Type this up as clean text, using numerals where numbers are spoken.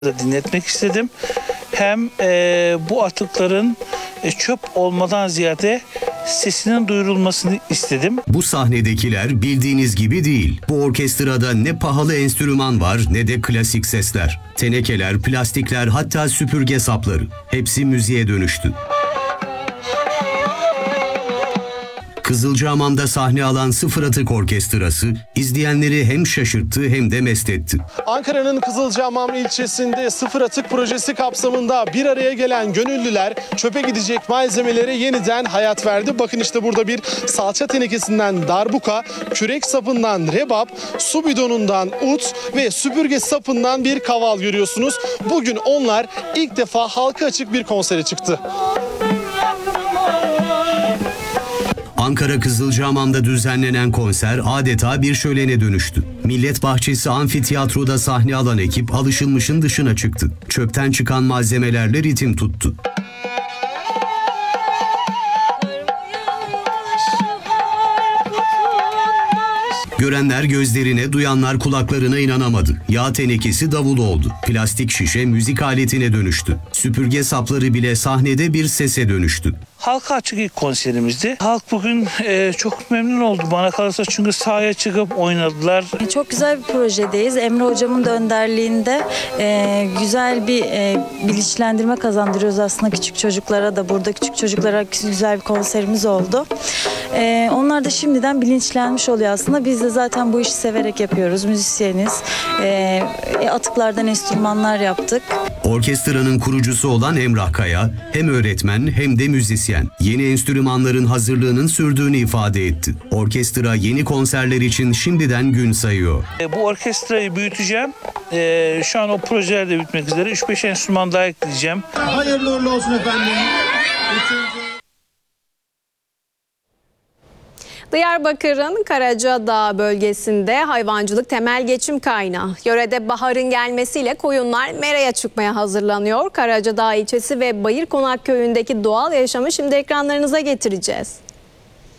da dinletmek istedim. Hem bu atıkların çöp olmadan ziyade sesinin duyurulmasını istedim. Bu sahnedekiler bildiğiniz gibi değil. Bu orkestrada ne pahalı enstrüman var ne de klasik sesler. Tenekeler, plastikler, hatta süpürge sapları. Hepsi müziğe dönüştü. Kızılcahamam'da sahne alan Sıfır Atık Orkestrası izleyenleri hem şaşırttı hem de mest etti. Ankara'nın Kızılcahamam ilçesinde Sıfır Atık projesi kapsamında bir araya gelen gönüllüler çöpe gidecek malzemelere yeniden hayat verdi. Bakın işte burada bir salça tenekesinden darbuka, kürek sapından rebap, su bidonundan ut ve süpürge sapından bir kaval görüyorsunuz. Bugün onlar ilk defa halka açık bir konsere çıktı. Ankara Kızılcahamam'da düzenlenen konser adeta bir şölene dönüştü. Millet Bahçesi Amfiteyatro'da sahne alan ekip alışılmışın dışına çıktı. Çöpten çıkan malzemelerle ritim tuttu. Görenler gözlerine, duyanlar kulaklarına inanamadı. Yağ tenekesi davul oldu. Plastik şişe müzik aletine dönüştü. Süpürge sapları bile sahnede bir sese dönüştü. Halka açık ilk konserimizdi. Halk bugün çok memnun oldu bana kalırsa, çünkü sahaya çıkıp oynadılar. Çok güzel bir projedeyiz. Emre hocamın da önderliğinde güzel bir bilinçlendirme kazandırıyoruz aslında küçük çocuklara da. Burada küçük çocuklara güzel bir konserimiz oldu. Onlar da şimdiden bilinçlenmiş oluyor aslında. Biz de zaten bu işi severek yapıyoruz. Müzisyeniz. Atıklardan enstrümanlar yaptık. Orkestranın kurucusu olan Emrah Kaya hem öğretmen hem de müzisyen. Yeni enstrümanların hazırlığının sürdüğünü ifade etti. Orkestra yeni konserler için şimdiden gün sayıyor. Bu orkestrayı büyüteceğim. Şu an o projeler de bitmek üzere. 3-5 enstrüman daha ekleyeceğim. Hayırlı uğurlu olsun efendim. Diyarbakır'ın Karacadağ bölgesinde hayvancılık temel geçim kaynağı. Yörede baharın gelmesiyle koyunlar meraya çıkmaya hazırlanıyor. Karacadağ ilçesi ve Bayırkonak köyündeki doğal yaşamı şimdi ekranlarınıza getireceğiz.